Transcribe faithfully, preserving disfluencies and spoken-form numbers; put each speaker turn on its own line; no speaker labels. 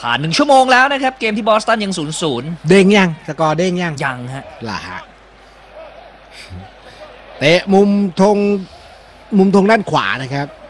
ผ่านหนึ่งชั่วโมงแล้วนะครับเกมที่บอสตันยังศูนย์ศูนย์
เด้งยังสกอร์เด้งยัง
ยังฮะ
ล่ะฮะเตะมุมธงมุมธงด้านขวานะครับ